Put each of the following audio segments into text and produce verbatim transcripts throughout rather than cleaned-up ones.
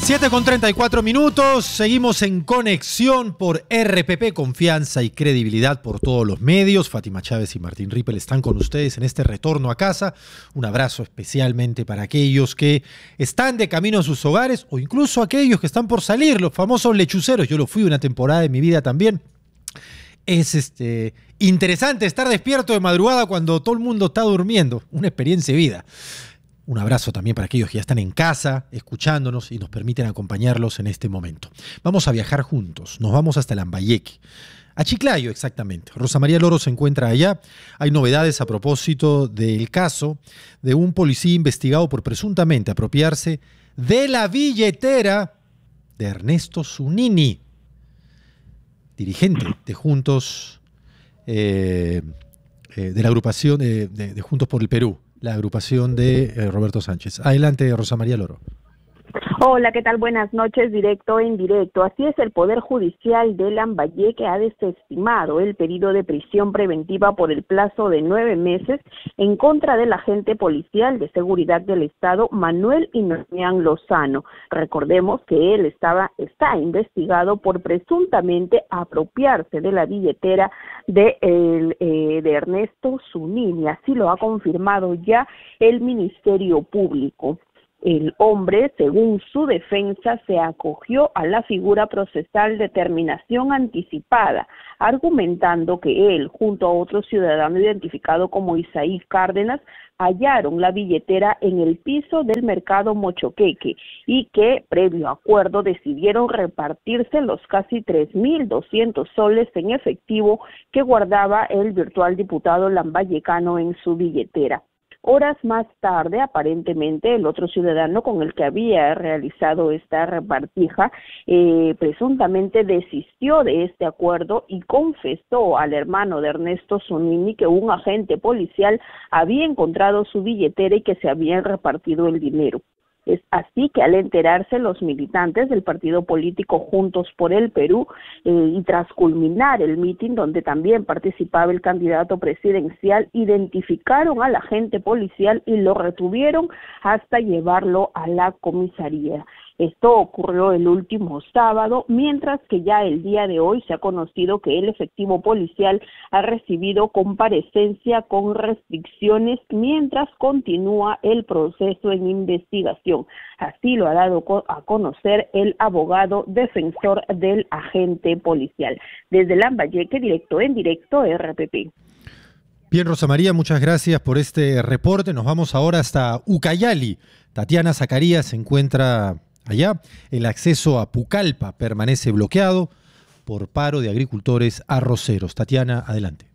siete con treinta y cuatro minutos, seguimos en conexión por R P P, confianza y credibilidad por todos los medios. Fátima Chávez y Martín Rippel están con ustedes en este retorno a casa. Un abrazo especialmente para aquellos que están de camino a sus hogares o incluso aquellos que están por salir, los famosos lechuceros. Yo lo fui una temporada de mi vida también. Es este, interesante estar despierto de madrugada cuando todo el mundo está durmiendo. Una experiencia de vida. Un abrazo también para aquellos que ya están en casa, escuchándonos y nos permiten acompañarlos en este momento. Vamos a viajar juntos, nos vamos hasta Lambayeque, a Chiclayo exactamente. Rosa María Loro se encuentra allá. Hay novedades a propósito del caso de un policía investigado por presuntamente apropiarse de la billetera de Ernesto Zunini, dirigente de Juntos, eh, eh, de la agrupación de, de, de Juntos por el Perú. La agrupación de eh, Roberto Sánchez. Adelante, Rosa María Loro. Hola, ¿qué tal? Buenas noches, directo en directo. Así es, el Poder Judicial de Lambayeque ha desestimado el pedido de prisión preventiva por el plazo de nueve meses en contra del agente policial de seguridad del Estado, Manuel Inoñán Lozano. Recordemos que él estaba, está investigado por presuntamente apropiarse de la billetera de, el, eh, de Ernesto Zunini. Así lo ha confirmado ya el Ministerio Público. El hombre, según su defensa, se acogió a la figura procesal de terminación anticipada, argumentando que él, junto a otro ciudadano identificado como Isaí Cárdenas, hallaron la billetera en el piso del mercado Mochoqueque y que, previo acuerdo, decidieron repartirse los casi tres mil doscientos soles en efectivo que guardaba el virtual diputado lambayecano en su billetera. Horas más tarde, aparentemente, el otro ciudadano con el que había realizado esta repartija eh, presuntamente desistió de este acuerdo y confesó al hermano de Ernesto Zunini que un agente policial había encontrado su billetera y que se habían repartido el dinero. Es así que al enterarse los militantes del partido político Juntos por el Perú eh, y tras culminar el mitin donde también participaba el candidato presidencial, identificaron al agente policial y lo retuvieron hasta llevarlo a la comisaría. Esto ocurrió el último sábado, mientras que ya el día de hoy se ha conocido que el efectivo policial ha recibido comparecencia con restricciones mientras continúa el proceso en investigación. Así lo ha dado a conocer el abogado defensor del agente policial. Desde Lambayeque, directo en directo, R P P. Bien, Rosa María, muchas gracias por este reporte. Nos vamos ahora hasta Ucayali. Tatiana Zacarías se encuentra allá. El acceso a Pucallpa permanece bloqueado por paro de agricultores arroceros. Tatiana, adelante.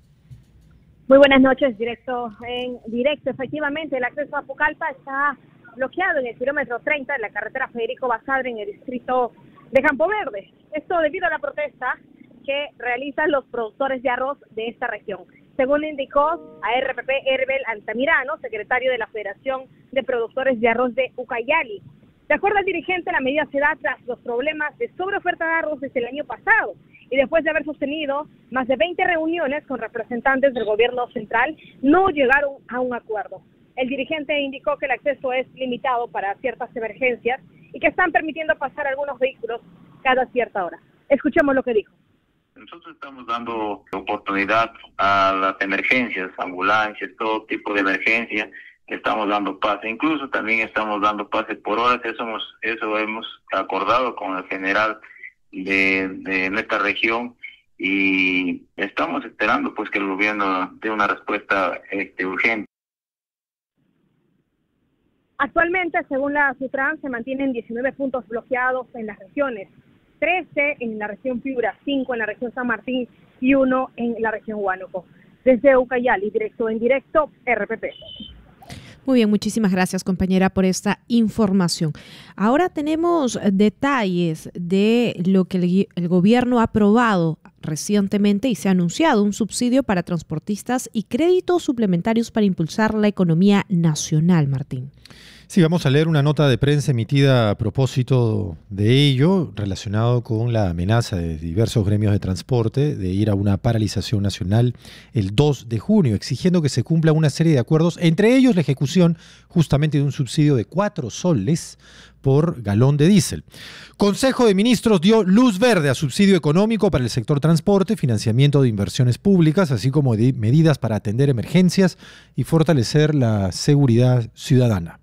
Muy buenas noches, directo en directo. Efectivamente, el acceso a Pucallpa está bloqueado en el kilómetro treinta de la carretera Federico Basadre en el distrito de Campo Verde. Esto debido a la protesta que realizan los productores de arroz de esta región. Según indicó a R P P Herbel Altamirano, secretario de la Federación de Productores de Arroz de Ucayali. De acuerdo al dirigente, la medida se da tras los problemas de sobreoferta de arroz desde el año pasado y después de haber sostenido más de veinte reuniones con representantes del gobierno central, no llegaron a un acuerdo. El dirigente indicó que el acceso es limitado para ciertas emergencias y que están permitiendo pasar algunos vehículos cada cierta hora. Escuchemos lo que dijo. Nosotros estamos dando oportunidad a las emergencias, ambulancias, todo tipo de emergencia. Estamos dando pase, incluso también estamos dando pase por horas. Eso hemos, eso hemos acordado con el general de, de nuestra región y estamos esperando pues que el gobierno dé una respuesta este, urgente. Actualmente, según la Sutran, se mantienen diecinueve puntos bloqueados en las regiones, trece en la región Piura, cinco en la región San Martín y uno en la región Huánuco. Desde Ucayali, directo en directo, R P P. Muy bien, muchísimas gracias, compañera, por esta información. Ahora tenemos detalles de lo que el, el gobierno ha aprobado recientemente y se ha anunciado un subsidio para transportistas y créditos suplementarios para impulsar la economía nacional, Martín. Sí, vamos a leer una nota de prensa emitida a propósito de ello, relacionado con la amenaza de diversos gremios de transporte de ir a una paralización nacional el dos de junio, exigiendo que se cumpla una serie de acuerdos, entre ellos la ejecución justamente de un subsidio de cuatro soles por galón de diésel. Consejo de Ministros dio luz verde a subsidio económico para el sector transporte, financiamiento de inversiones públicas, así como de medidas para atender emergencias y fortalecer la seguridad ciudadana.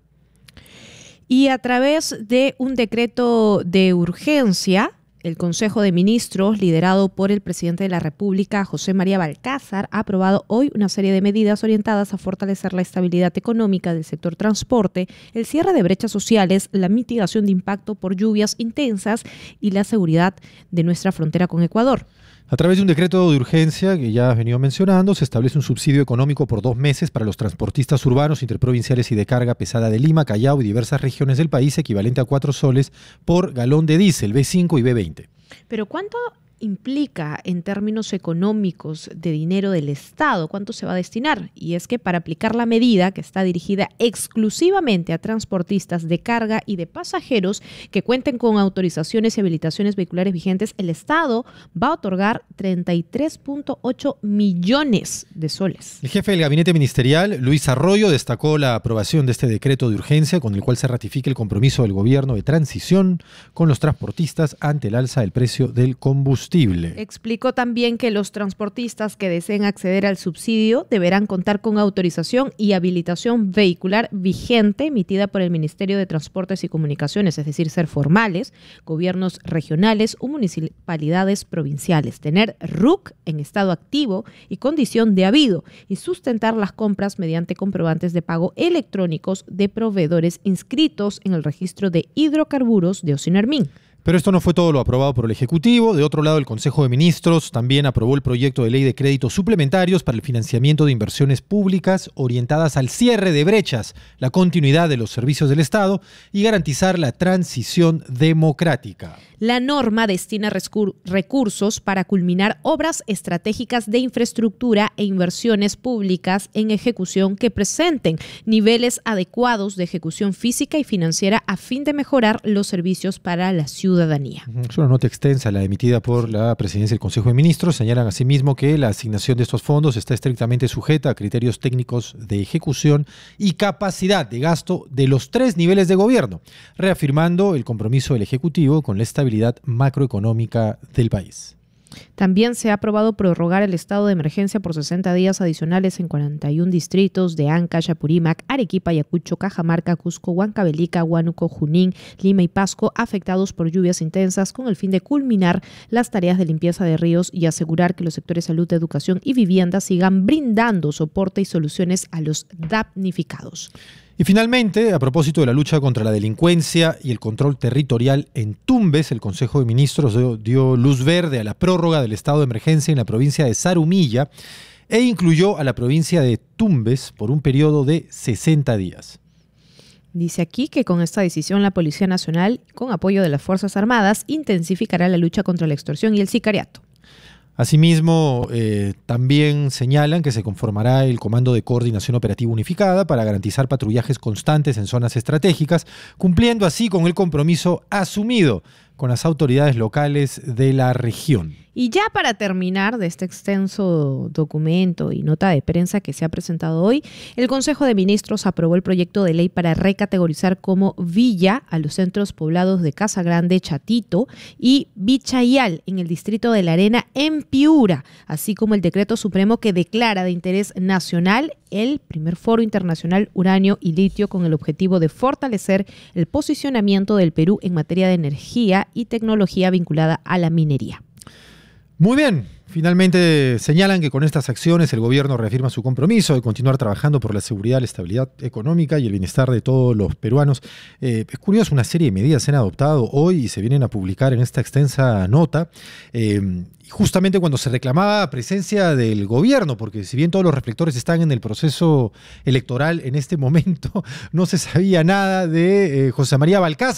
Y a través de un decreto de urgencia, el Consejo de Ministros, liderado por el presidente de la República, José María Balcázar, ha aprobado hoy una serie de medidas orientadas a fortalecer la estabilidad económica del sector transporte, el cierre de brechas sociales, la mitigación de impacto por lluvias intensas y la seguridad de nuestra frontera con Ecuador. A través de un decreto de urgencia que ya has venido mencionando, se establece un subsidio económico por dos meses para los transportistas urbanos, interprovinciales y de carga pesada de Lima, Callao y diversas regiones del país, equivalente a cuatro soles por galón de diésel, B cinco y B veinte. Pero ¿cuánto implica en términos económicos de dinero del Estado? ¿Cuánto se va a destinar? Y es que para aplicar la medida, que está dirigida exclusivamente a transportistas de carga y de pasajeros que cuenten con autorizaciones y habilitaciones vehiculares vigentes, el Estado va a otorgar treinta y tres punto ocho millones de soles. El jefe del gabinete ministerial, Luis Arroyo, destacó la aprobación de este decreto de urgencia con el cual se ratifica el compromiso del gobierno de transición con los transportistas ante el alza del precio del combustible. Explicó también que los transportistas que deseen acceder al subsidio deberán contar con autorización y habilitación vehicular vigente emitida por el Ministerio de Transportes y Comunicaciones, es decir, ser formales, gobiernos regionales o municipalidades provinciales, tener R U C en estado activo y condición de habido y sustentar las compras mediante comprobantes de pago electrónicos de proveedores inscritos en el registro de hidrocarburos de Ocinermin. Pero esto no fue todo lo aprobado por el Ejecutivo. De otro lado, el Consejo de Ministros también aprobó el proyecto de ley de créditos suplementarios para el financiamiento de inversiones públicas orientadas al cierre de brechas, la continuidad de los servicios del Estado y garantizar la transición democrática. La norma destina recursos para culminar obras estratégicas de infraestructura e inversiones públicas en ejecución que presenten niveles adecuados de ejecución física y financiera a fin de mejorar los servicios para la ciudadanía. Es una nota extensa la emitida por la Presidencia del Consejo de Ministros. Señalan asimismo que la asignación de estos fondos está estrictamente sujeta a criterios técnicos de ejecución y capacidad de gasto de los tres niveles de gobierno, reafirmando el compromiso del Ejecutivo con la estabilidad macroeconómica del país. También se ha aprobado prorrogar el estado de emergencia por sesenta días adicionales en cuarenta y uno distritos de Ancash, Apurímac, Arequipa, Ayacucho, Cajamarca, Cusco, Huancavelica, Huánuco, Junín, Lima y Pasco, afectados por lluvias intensas, con el fin de culminar las tareas de limpieza de ríos y asegurar que los sectores salud, educación y vivienda sigan brindando soporte y soluciones a los damnificados. Y finalmente, a propósito de la lucha contra la delincuencia y el control territorial en Tumbes, el Consejo de Ministros dio, dio luz verde a la prórroga del estado de emergencia en la provincia de Zarumilla e incluyó a la provincia de Tumbes por un periodo de sesenta días. Dice aquí que con esta decisión la Policía Nacional, con apoyo de las Fuerzas Armadas, intensificará la lucha contra la extorsión y el sicariato. Asimismo, eh, también señalan que se conformará el Comando de Coordinación Operativa Unificada para garantizar patrullajes constantes en zonas estratégicas, cumpliendo así con el compromiso asumido con las autoridades locales de la región. Y ya para terminar de este extenso documento y nota de prensa que se ha presentado hoy, el Consejo de Ministros aprobó el proyecto de ley para recategorizar como villa a los centros poblados de Casa Grande, Chatito y Vichayal en el distrito de La Arena en Piura, así como el decreto supremo que declara de interés nacional el primer Foro Internacional Uranio y Litio con el objetivo de fortalecer el posicionamiento del Perú en materia de energía y tecnología vinculada a la minería. Muy bien, finalmente señalan que con estas acciones el gobierno reafirma su compromiso de continuar trabajando por la seguridad, la estabilidad económica y el bienestar de todos los peruanos. Eh, es curioso, una serie de medidas se han adoptado hoy y se vienen a publicar en esta extensa nota, eh, justamente cuando se reclamaba presencia del gobierno, porque si bien todos los reflectores están en el proceso electoral en este momento, no se sabía nada de eh, José María Balcázar,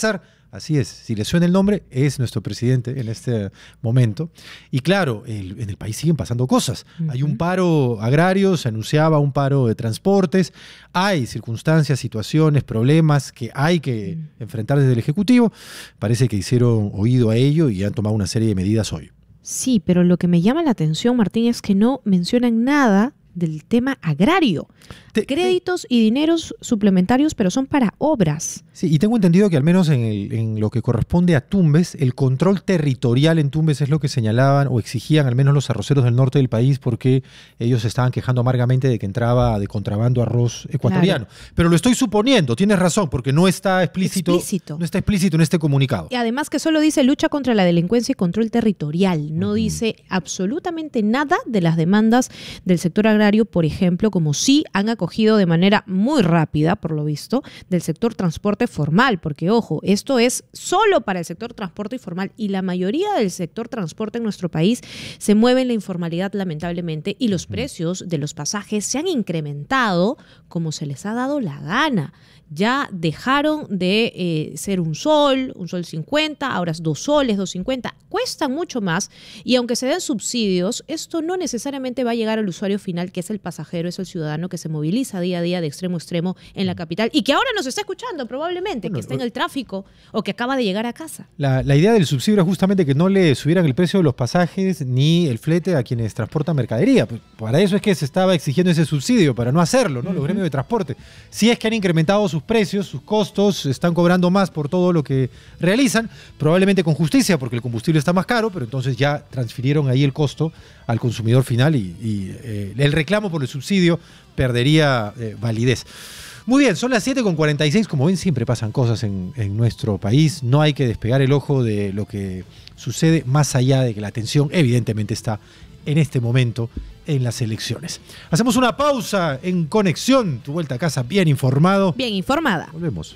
Así es, si le suena el nombre, es nuestro presidente en este momento. Y claro, el, en el país siguen pasando cosas. Uh-huh. Hay un paro agrario, se anunciaba un paro de transportes, hay circunstancias, situaciones, problemas que hay que uh-huh. enfrentar desde el Ejecutivo. Parece que hicieron oído a ello y han tomado una serie de medidas hoy. Sí, pero lo que me llama la atención, Martín, es que no mencionan nada del tema agrario. Te, Créditos te... y dineros suplementarios, pero son para obras. Sí, y tengo entendido que al menos en, el, en lo que corresponde a Tumbes, el control territorial en Tumbes es lo que señalaban o exigían al menos los arroceros del norte del país, porque ellos estaban quejando amargamente de que entraba de contrabando arroz ecuatoriano. Claro. Pero lo estoy suponiendo, tienes razón, porque no está explícito, explícito. no está explícito en este comunicado. Y además que solo dice lucha contra la delincuencia y control territorial. No uh-huh. dice absolutamente nada de las demandas del sector agrario, por ejemplo, como sí han acogido de manera muy rápida, por lo visto, del sector transporte formal, porque ojo, esto es solo para el sector transporte formal y la mayoría del sector transporte en nuestro país se mueve en la informalidad, lamentablemente, y los precios de los pasajes se han incrementado como se les ha dado la gana. Ya dejaron de eh, ser un sol, un sol cincuenta, ahora es dos soles, dos cincuenta, cuestan mucho más y aunque se den subsidios, esto no necesariamente va a llegar al usuario final, que es el pasajero, es el ciudadano que se moviliza día a día de extremo a extremo en la capital y que ahora nos está escuchando probablemente, bueno, que está en el tráfico o que acaba de llegar a casa. La, la idea del subsidio era justamente que no le subieran el precio de los pasajes ni el flete a quienes transportan mercadería. Pues para eso es que se estaba exigiendo ese subsidio, para no hacerlo, ¿no? Uh-huh. Los gremios de transporte. Si es que han incrementado sus precios, sus costos, están cobrando más por todo lo que realizan, probablemente con justicia porque el combustible está más caro, pero entonces ya transfirieron ahí el costo al consumidor final y, y eh, el reclamo por el subsidio perdería eh, validez. Muy bien, son las siete con cuarenta y seis, como ven siempre pasan cosas en, en nuestro país, no hay que despegar el ojo de lo que sucede más allá de que la atención evidentemente está en este momento en las elecciones. Hacemos una pausa en Conexión, tu vuelta a casa bien informado. Bien informada. Volvemos.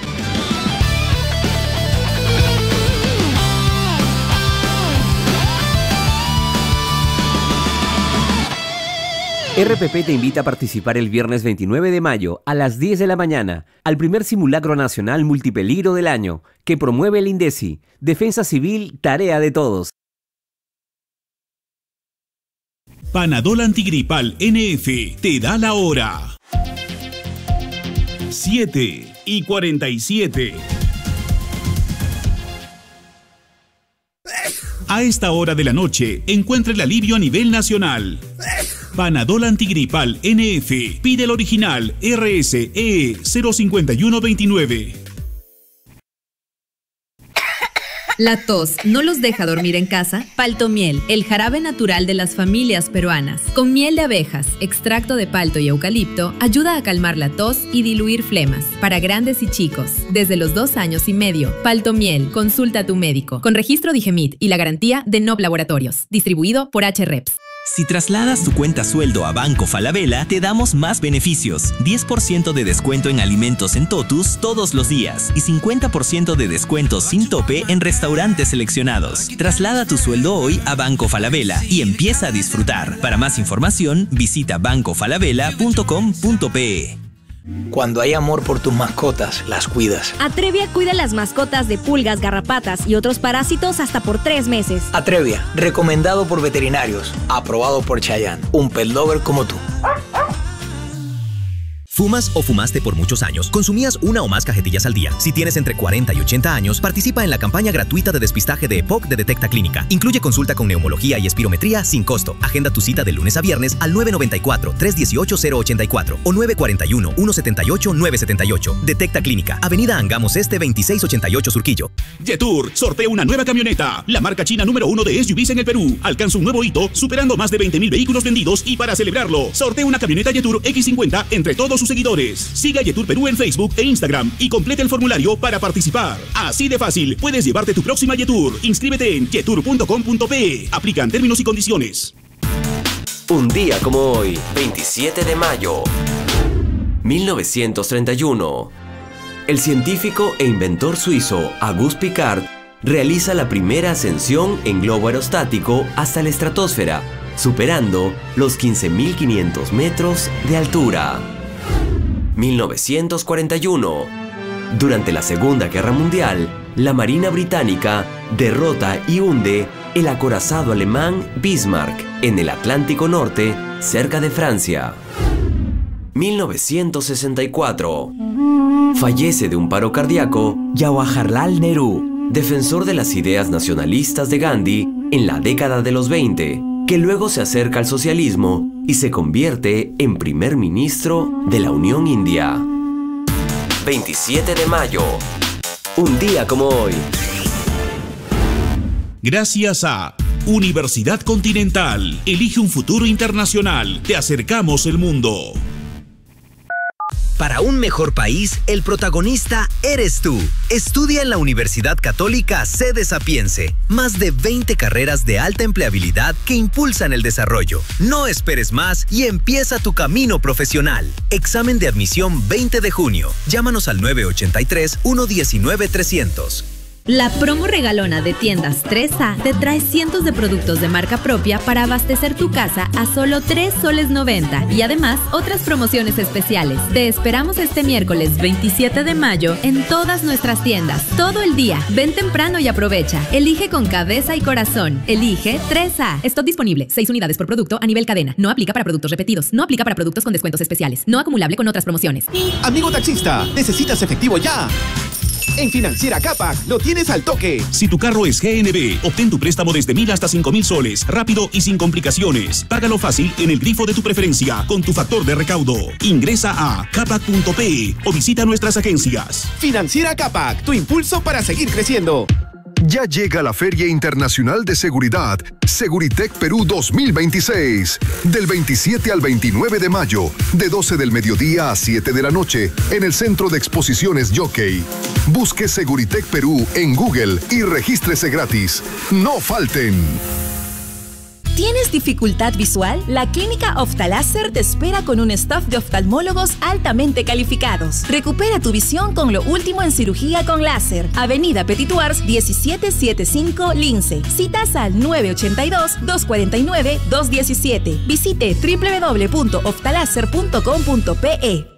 R P P te invita a participar el viernes veintinueve de mayo a las diez de la mañana al primer simulacro nacional multipeligro del año que promueve el INDECI, Defensa Civil, tarea de todos. Panadol Antigripal N F te da la hora. siete y cuarenta y siete. A esta hora de la noche, encuentra el alivio a nivel nacional. Panadol Antigripal N F. Pide el original R S E cero cinco uno dos nueve. ¿La tos no los deja dormir en casa? Paltomiel, el jarabe natural de las familias peruanas. Con miel de abejas, extracto de palto y eucalipto, ayuda a calmar la tos y diluir flemas. Para grandes y chicos, desde los dos años y medio. Paltomiel, consulta a tu médico. Con registro Digemit y la garantía de N O B Laboratorios. Distribuido por H R E P S. Si trasladas tu cuenta sueldo a Banco Falabella, te damos más beneficios. diez por ciento de descuento en alimentos en Totus todos los días y cincuenta por ciento de descuento sin tope en restaurantes seleccionados. Traslada tu sueldo hoy a Banco Falabella y empieza a disfrutar. Para más información, visita banco falabella punto com punto pe. Cuando hay amor por tus mascotas, las cuidas. Atrevia cuida las mascotas de pulgas, garrapatas y otros parásitos hasta por tres meses. Atrevia, recomendado por veterinarios, aprobado por Chayanne, un pet lover como tú. ¿Fumas o fumaste por muchos años? ¿Consumías una o más cajetillas al día? Si tienes entre cuarenta y ochenta años, participa en la campaña gratuita de despistaje de EPOC de Detecta Clínica. Incluye consulta con neumología y espirometría sin costo. Agenda tu cita de lunes a viernes al nueve nueve cuatro, tres uno ocho, cero ocho cuatro o nueve cuatro uno, uno siete ocho, nueve siete ocho. Detecta Clínica, Avenida Angamos Este veintiséis ochenta y ocho Surquillo. Yetur sortea una nueva camioneta. La marca china número uno de S U Vs en el Perú. Alcanza un nuevo hito, superando más de veinte mil vehículos vendidos y para celebrarlo, sortea una camioneta Yetur equis cincuenta entre todos sus seguidores. Siga Yetur Perú en Facebook e Instagram y complete el formulario para participar. Así de fácil, puedes llevarte tu próxima Yetur. Inscríbete en yetur punto com punto pe. Aplican términos y condiciones. Un día como hoy, veintisiete de mayo, mil novecientos treinta y uno. El científico e inventor suizo Auguste Piccard realiza la primera ascensión en globo aerostático hasta la estratosfera, superando los quince mil quinientos metros de altura. mil novecientos cuarenta y uno. Durante la Segunda Guerra Mundial, la Marina Británica derrota y hunde el acorazado alemán Bismarck en el Atlántico Norte, cerca de Francia. mil novecientos sesenta y cuatro. Fallece de un paro cardíaco Jawaharlal Nehru, defensor de las ideas nacionalistas de Gandhi en la década de los veinte, que luego se acerca al socialismo y se convierte en primer ministro de la Unión India. veintisiete de mayo. Un día como hoy. Gracias a Universidad Continental. Elige un futuro internacional. Te acercamos el mundo. Para un mejor país, el protagonista eres tú. Estudia en la Universidad Católica Sede Sapiense. Más de veinte carreras de alta empleabilidad que impulsan el desarrollo. No esperes más y empieza tu camino profesional. Examen de admisión veinte de junio. Llámanos al nueve ocho tres, uno uno nueve, trescientos. La promo regalona de Tiendas tres A te trae cientos de productos de marca propia para abastecer tu casa a solo tres soles noventa y además otras promociones especiales. Te esperamos este miércoles veintisiete de mayo en todas nuestras tiendas, todo el día. Ven temprano y aprovecha. Elige con cabeza y corazón. Elige tres A. Stock disponible, seis unidades por producto a nivel cadena. No aplica para productos repetidos. No aplica para productos con descuentos especiales. No acumulable con otras promociones. Amigo taxista, ¿necesitas efectivo ya? En Financiera Capac lo tienes al toque. Si tu carro es G N B, obtén tu préstamo desde mil hasta cinco mil soles, rápido y sin complicaciones. Págalo fácil en el grifo de tu preferencia con tu factor de recaudo. Ingresa a capac punto pe o visita nuestras agencias. Financiera Capac, tu impulso para seguir creciendo. Ya llega la Feria Internacional de Seguridad, Seguritech Perú dos mil veintiséis, del veintisiete al veintinueve de mayo, de doce del mediodía a siete de la noche, en el Centro de Exposiciones Jockey. Busque Seguritech Perú en Google y regístrese gratis. ¡No falten! ¿Tienes dificultad visual? La Clínica Oftaláser te espera con un staff de oftalmólogos altamente calificados. Recupera tu visión con lo último en cirugía con láser. Avenida Petituars diecisiete setenta y cinco, Lince. Citas al nueve ocho dos, dos cuatro nueve, dos uno siete. Visite doble u doble u doble u punto oftaláser punto com punto pe.